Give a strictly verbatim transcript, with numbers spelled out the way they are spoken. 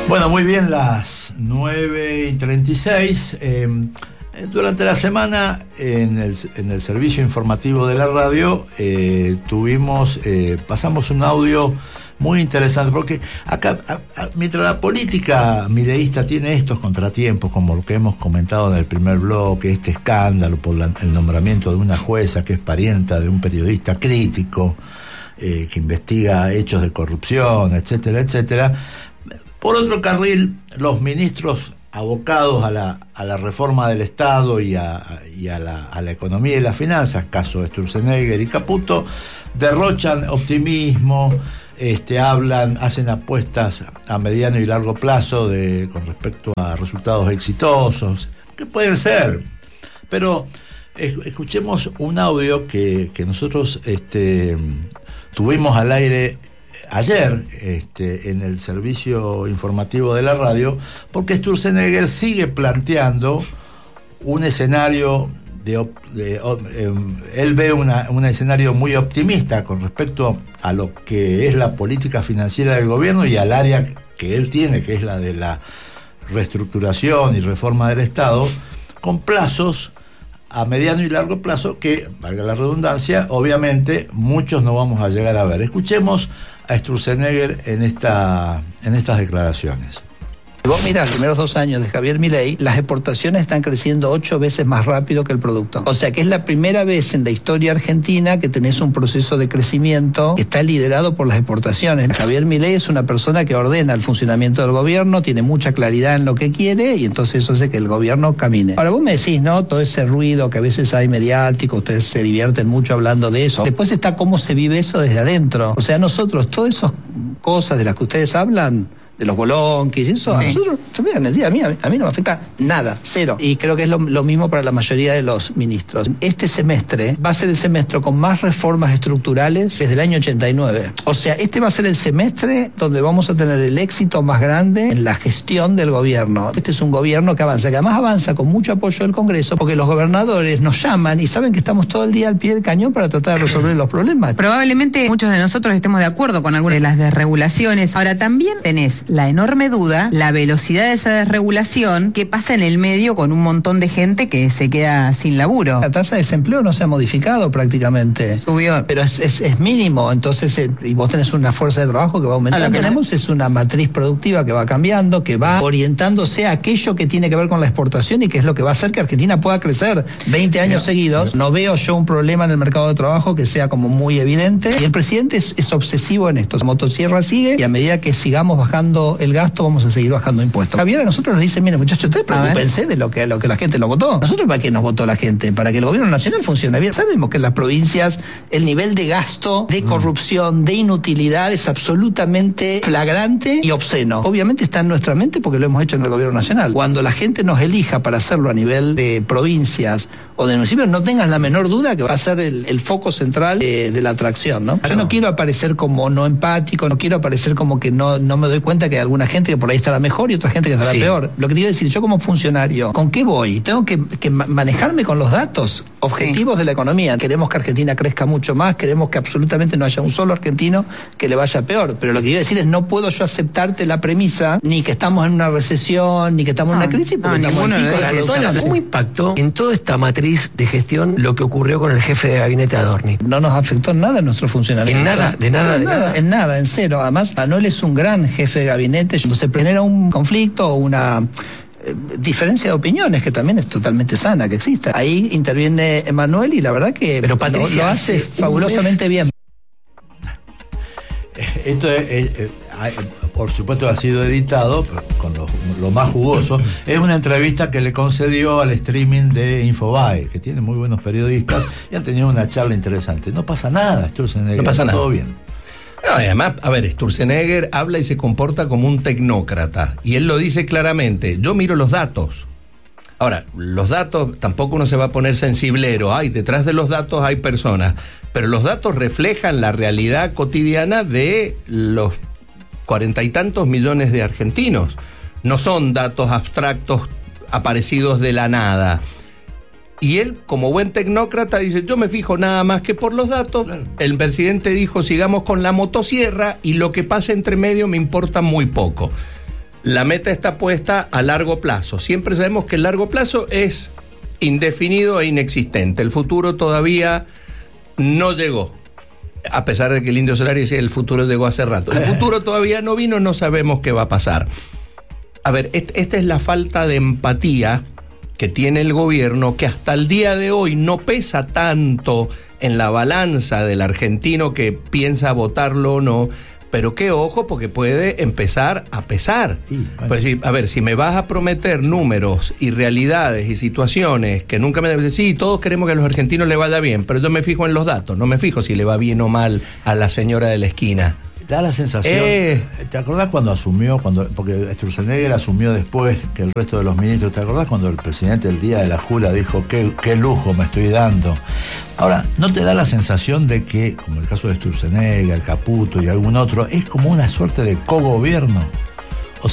Bueno, muy bien, las nueve y treinta y seis. Eh, durante la semana, en el, en el servicio informativo de la radio, eh, tuvimos, eh, pasamos un audio muy interesante, porque acá, a, a, mientras la política mileísta tiene estos contratiempos, como lo que hemos comentado en el primer bloque, este escándalo por la, el nombramiento de una jueza que es parienta de un periodista crítico, eh, que investiga hechos de corrupción, etcétera, etcétera. Por otro carril, los ministros abocados a la, a la reforma del Estado y, a, y a, la, a la economía y las finanzas, caso de Sturzenegger y Caputo, derrochan optimismo, este, hablan, hacen apuestas a mediano y largo plazo de, con respecto a resultados exitosos, que pueden ser. Pero eh, escuchemos un audio que, que nosotros este, tuvimos al aire ayer este, en el servicio informativo de la radio, porque Sturzenegger sigue planteando un escenario de, de, de él ve una, un escenario muy optimista con respecto a lo que es la política financiera del gobierno y al área que él tiene, que es la de la reestructuración y reforma del Estado, con plazos a mediano y largo plazo que, valga la redundancia, obviamente muchos no vamos a llegar a ver. Escuchemos a Sturzenegger en, esta, en estas declaraciones. Vos mirá, los primeros dos años de Javier Milei, las exportaciones están creciendo ocho veces más rápido que el producto. O sea que es la primera vez en la historia argentina que tenés un proceso de crecimiento que está liderado por las exportaciones. Javier Milei es una persona que ordena el funcionamiento del gobierno, tiene mucha claridad en lo que quiere y entonces eso hace que el gobierno camine. Ahora vos me decís, ¿no? Todo ese ruido que a veces hay mediático, ustedes se divierten mucho hablando de eso. Después está cómo se vive eso desde adentro. O sea, nosotros, todas esas cosas de las que ustedes hablan, de los bolonquis y eso, sí. A nosotros, en el día a mí, a mí, a mí no me afecta nada, cero. Y creo que es lo, lo mismo para la mayoría de los ministros. Este semestre va a ser el semestre con más reformas estructurales desde el año ochenta y nueve. O sea, este va a ser el semestre donde vamos a tener el éxito más grande en la gestión del gobierno. Este es un gobierno que avanza, que además avanza con mucho apoyo del Congreso, porque los gobernadores nos llaman y saben que estamos todo el día al pie del cañón para tratar de resolver los problemas. Probablemente muchos de nosotros estemos de acuerdo con algunas de las desregulaciones. Ahora, también tenés la enorme duda, la velocidad de esa desregulación, que pasa en el medio con un montón de gente que se queda sin laburo. La tasa de desempleo no se ha modificado prácticamente. Subió. Pero es, es, es mínimo, entonces, eh, y vos tenés una fuerza de trabajo que va aumentando. Lo que tenemos es una matriz productiva que va cambiando, que va orientándose a aquello que tiene que ver con la exportación y que es lo que va a hacer que Argentina pueda crecer veinte años pero, seguidos. Pero, no veo yo un problema en el mercado de trabajo que sea como muy evidente. Y el presidente es, es obsesivo en esto. La motosierra sigue y a medida que sigamos bajando el gasto, vamos a seguir bajando impuestos. Javier a nosotros nos dice, mire muchachos, ustedes preocúpense de lo que, lo que la gente lo votó. ¿Nosotros para qué nos votó la gente? Para que el gobierno nacional funcione bien. Sabemos que en las provincias el nivel de gasto, de corrupción, de inutilidad es absolutamente flagrante y obsceno. Obviamente está en nuestra mente porque lo hemos hecho en el gobierno nacional. Cuando la gente nos elija para hacerlo a nivel de provincias o de municipios, no tengas la menor duda que va a ser el, el foco central de, de la atracción, ¿no? Yo no quiero aparecer como no empático, no quiero aparecer como que no, no me doy cuenta que hay alguna gente que por ahí estará mejor y otra gente que estará sí. peor. Lo que te quiero decir, yo como funcionario, ¿con qué voy? Tengo que, que manejarme con los datos objetivos sí. de la economía. Queremos que Argentina crezca mucho más, queremos que absolutamente no haya un solo argentino que le vaya peor. Pero lo que quiero decir es, no puedo yo aceptarte la premisa, ni que estamos en una recesión, ni que estamos no, en una crisis, porque no, estamos en pico de la ¿Cómo impactó en toda esta matriz de gestión lo que ocurrió con el jefe de gabinete Adorni? No nos afectó en nada en nuestro funcionamiento. En nada, de nada, de nada, nada. En nada, en cero. Además, Manuel es un gran jefe de gabinete. Cuando se genera un conflicto o una eh, diferencia de opiniones, que también es totalmente sana, que exista. Ahí interviene Emanuel y la verdad que Pero Patricia, lo, lo hace fabulosamente bien. Esto es, es, es, por supuesto ha sido editado, pero con lo, lo más jugoso. Es una entrevista que le concedió al streaming de Infobae, que tiene muy buenos periodistas y han tenido una charla interesante. No pasa nada, Sturzenegger, no pasa nada. Todo bien. No, además, a ver, Sturzenegger habla y se comporta como un tecnócrata, y él lo dice claramente: yo miro los datos. Ahora, los datos, tampoco uno se va a poner sensiblero, ay, detrás de los datos hay personas, pero los datos reflejan la realidad cotidiana de los cuarenta y tantos millones de argentinos. No son datos abstractos aparecidos de la nada. Y él, como buen tecnócrata, dice: yo me fijo nada más que por los datos. Claro. El presidente dijo: sigamos con la motosierra y lo que pase entre medio me importa muy poco. La meta está puesta a largo plazo. Siempre sabemos que el largo plazo es indefinido e inexistente. El futuro todavía no llegó. A pesar de que el Indio Solari decía el futuro llegó hace rato. El futuro todavía no vino, no sabemos qué va a pasar. A ver, esta es la falta de empatía que tiene el gobierno, que hasta el día de hoy no pesa tanto en la balanza del argentino que piensa votarlo o no, pero que ojo, porque puede empezar a pesar. Sí, bueno. Pues, a ver, si me vas a prometer números y realidades y situaciones que nunca me deben decir, sí, todos queremos que a los argentinos le vaya bien, pero yo me fijo en los datos, no me fijo si le va bien o mal a la señora de la esquina. Da la sensación, eh, ¿te acordás cuando asumió, cuando porque Sturzenegger asumió después que el resto de los ministros? ¿Te acordás cuando el presidente el día de la jura dijo qué, qué lujo me estoy dando? Ahora, ¿no te da la sensación de que, como el caso de Sturzenegger, Caputo y algún otro, es como una suerte de cogobierno?